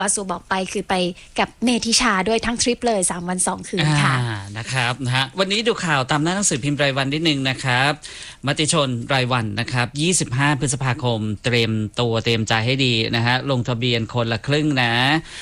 วาสุบอกไปคือไปกับเมธิชาด้วยทั้งทริปเลย3 วัน 2 คืนค่ะนะครับนะฮะวันนี้ดูข่าวตามหน้าหนังสือพิมพ์รายวันนิดนึงนะครับมติชนรายวันนะครับ25 พฤษภาคมเตรียมตัวเตรียมใจให้ดีนะฮะลงทะเบียนคนละครึ่งนะ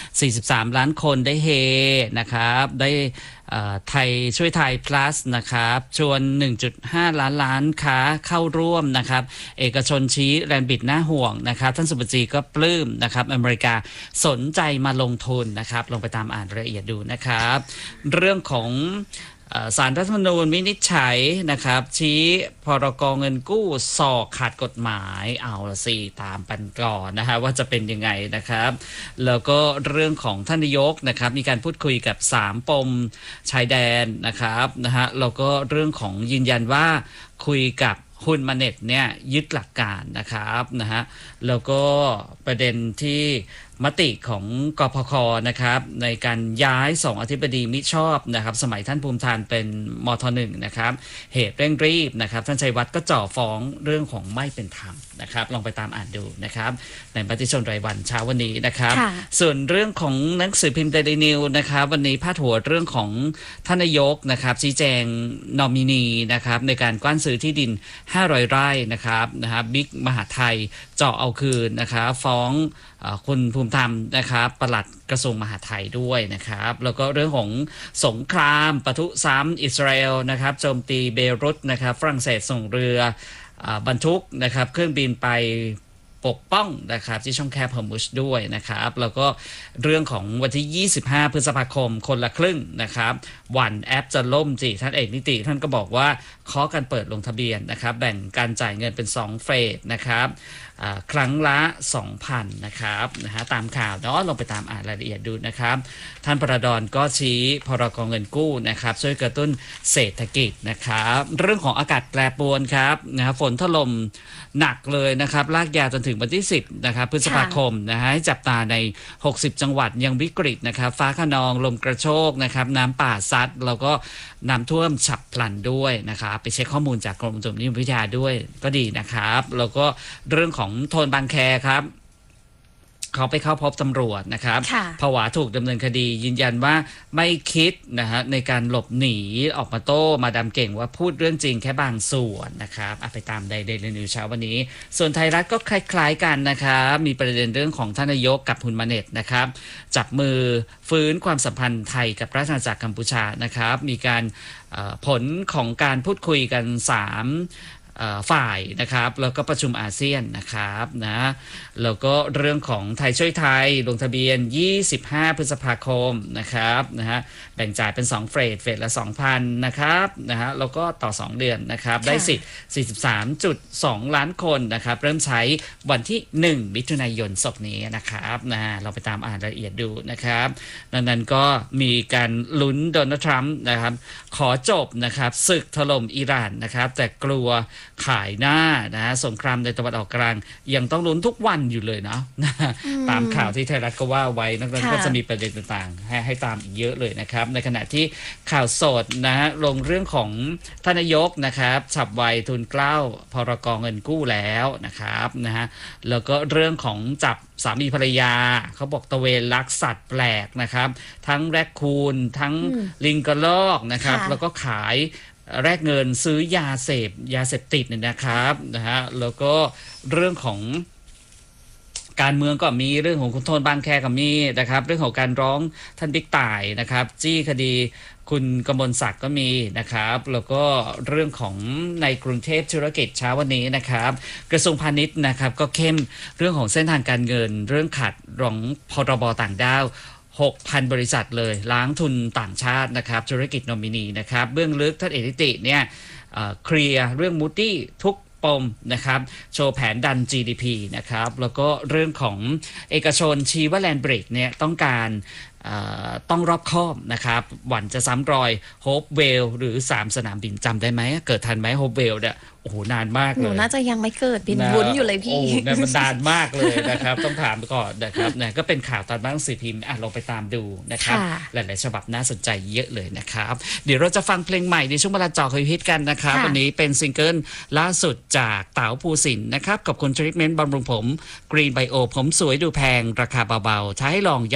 43 ล้านคนได้เฮนะครับได้ไทยช่วยไทย plus นะครับชวน 1.5 ล้านค้าเข้าร่วมนะครับเอกชนชี้แลนบิดน่าห่วงนะครับท่านสุปจีก็ปลื้มนะครับอเมริกาสนใจมาลงทุนนะครับลงไปตามอ่านรายละเอียดดูนะครับเรื่องของศาลรัฐธรรมนูญวินิจฉัยนะครับชี้พรก.เงินกู้สอกขาดกฎหมายเอาละสิตามปันก่อนนะฮะว่าจะเป็นยังไงนะครับแล้วก็เรื่องของท่านนายกนะครับมีการพูดคุยกับ3 ปมชายแดนนะครับนะฮะแล้วก็เรื่องของยืนยันว่าคุยกับฮุนมาเน็ตเนี่ยยึดหลักการนะครับนะฮะแล้วก็ประเด็นที่มติของกพค.นะครับในการย้าย2 อธิบดีมิชอบนะครับสมัยท่านภูมิธารเป็นมท.1นะครับเหตุเร่งรีบนะครับท่านชัยวัฒน์ก็จ่อฟ้องเรื่องของไม่เป็นธรรมนะครับลองไปตามอ่านดูนะครับในมติชนรายวันเช้าวันนี้นะครับส่วนเรื่องของหนังสือพิมพ์เดลินิวนะครับวันนี้พาดหัวเรื่องของท่านนายกนะครับชี้แจงนอมินีนะครับในการกว้านซื้อที่ดิน500 ไร่นะครับบิ๊กมหาไทยเจาะเอาคืนนะครับฟ้องคุณภูมิธรรมนะครับปลัดกระทรวงมหาดไทยด้วยนะครับแล้วก็เรื่องของสงครามปะทุซ้ำอิสราเอลนะครับโจมตีเบรุตนะครับฝรั่งเศสส่งเรือบรรทุกนะครับเครื่องบินไปปกป้องนะครับที่ช่องแคบฮอร์มุซด้วยนะครับแล้วก็เรื่องของวันที่25 พฤษภาคมคนละครึ่งนะครับวันแอปจะล่มจีท่านเอกนิติท่านก็บอกว่าขอการเปิดลงทะเบียนนะครับแบ่งการจ่ายเงินเป็น2 เฟสนะครับครั้งละ 2,000 นะครับตามข่าวเนาะลงไปตามอ่านรายละเอียดดูนะครับท่านประดอนก็ชี้พรก.เงินกู้นะครับช่วยกระตุ้นเศรษฐกิจนะครับเรื่องของอากาศแปรปรวนครับฝนถล่มหนักเลยนะครับลากยาวจนถึงวันที่10นะครับพฤษภาคมให้จับตาใน60 จังหวัดยังวิกฤตนะครับฟ้าคะนองลมกระโชกนะครับน้ำป่าซัดแล้วก็น้ำท่วมฉับพลันด้วยนะครับไปเช็คข้อมูลจากกรมอุตุนิยมวิทยาด้วยก็ดีนะครับแล้วก็เรื่องของโทนบางแคครับเขาไปเข้าพบตำรวจนะครับผวาถูกดำเนินคดียืนยันว่าไม่คิดนะฮะในการหลบหนีออกมาโต้มาดามเก่งว่าพูดเรื่องจริงแค่บางส่วนนะครับไปตามในเดลินิวเช้าวันนี้ส่วนไทยรัฐก็คล้ายๆกันนะครับมีประเด็นเรื่องของท่านนายกกับฮุนมาเน็ตนะครับจับมือฟื้นความสัมพันธ์ไทยกับราชอาณาจักรกัมพูชานะครับมีการผลของการพูดคุยกันฝ่ายนะครับแล้วก็ประชุมอาเซียนนะครับนะแล้วก็เรื่องของไทยช่วยไทยลงทะเบียน25 พฤษภาคมนะครับแบ่งจ่ายเป็น2 เฟสละ 2,000 นะครับแล้วก็ต่อ2 เดือนนะครับได้สิทธิ์ 43.2 ล้านคนนะครับเริ่มใช้วันที่1 มิถุนายนศกนี้นะครับเราไปตามอ่านรายละเอียดดูนะครับนั้นก็มีการลุ้นโดนัลด์ทรัมป์นะครับขอจบนะครับศึกถล่มอิหร่านนะครับแต่กลัวขายหน้าสงครามในตะวันออกกลางยังต้องลุ้นทุกวันอยู่เลยเนาะตามข่าวที่ไทยรัฐก็ว่าไว้นั้นก็จะมีประเด็นต่างๆให้ตามอีกเยอะเลยนะครับในขณะที่ข่าวสดลงเรื่องของท่านนายกนะครับฉับไวทุนเกล้าพรก.เงินกู้แล้วนะครับแล้วก็เรื่องของจับสามีภรรยาเขาบอกตะเวนลักสัตว์แปลกนะครับทั้งแรคคูนทั้งลิงกระรอกนะครับแล้วก็ขายแลกเงินซื้อยาเสพติดเนี่ยนะครับแล้วก็เรื่องของการเมืองก็มีเรื่องของคุณโทนบางแคก็มีนะครับเรื่องของการร้องท่านบิ๊กต่ายนะครับจี้คดีคุณกมลศักดิ์ก็มีนะครับแล้วก็เรื่องของในกรุงเทพธุรกิจเช้าวันนี้นะครับกระทรวงพาณิชย์นะครับก็เข้มเรื่องของเส้นทางการเงินเรื่องขัดรองพรบต่างด้าว6,000 บริษัทเลยล้างทุนต่างชาตินะครับธุรกิจนอมินีนะครับเบื้องลึกท่านเอกนิติเนี่ยเคลียร์เรื่องมูดี้ทุกปมนะครับโชว์แผนดัน GDP นะครับแล้วก็เรื่องของเอกชนชี้ว่าแลนด์บริดจ์เนี่ยต้องรอบคอบนะครับหวั่นจะซ้ำรอยโฮปเวลหรือ3 สนามบินจำได้ไหมเกิดทันไหมโฮปเวลเนี่ยโอ้โหนานมากเลยหนูน่าจะยังไม่เกิดบินวุ้นอยู่เลยพี่มันนานมากเลยนะครับต้องถามก่อนนะครับก็เป็นข่าวตอนบ้างสื่อพิมพ์ลองไปตามดูนะครับหลายๆฉบับน่าสนใจเยอะเลยนะครับเดี๋ยวเราจะฟังเพลงใหม่ในช่วงเวลาเจาะคอยฮิตกันนะครับวันนี้เป็นซิงเกิลล่าสุดจากเต๋าภูสินทร์นะครับกับคุณทรีทเมนต์บำรุงผมกรีนไบโอผมสวยดูแพงราคาเบาๆใช้ให้ลอง